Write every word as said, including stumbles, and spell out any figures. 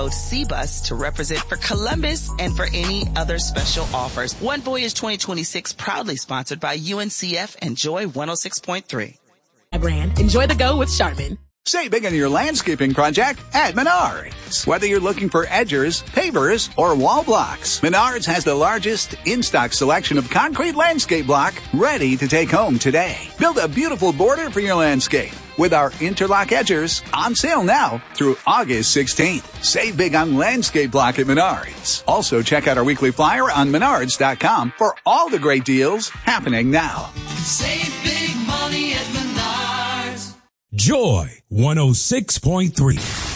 C-Bus to represent for Columbus and for any other special offers. One Voyage twenty twenty-six proudly sponsored by U N C F and Joy one oh six point three. Brand. Enjoy the go with Charmin. Save big on your landscaping project at Menards. Whether you're looking for edgers, pavers, or wall blocks, Menards has the largest in-stock selection of concrete landscape block ready to take home today. Build a beautiful border for your landscape with our interlock edgers on sale now through August sixteenth. Save big on landscape block at Menards. Also, check out our weekly flyer on menards dot com for all the great deals happening now. Save big money at Menards. Joy one oh six point three.